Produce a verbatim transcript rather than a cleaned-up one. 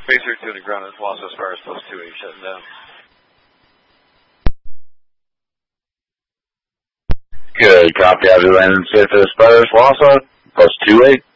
Basic to the ground is Wausau Spires plus two eight shutting down. Good copy, I'll be landing safe to the Spires, Wausau, plus two eight.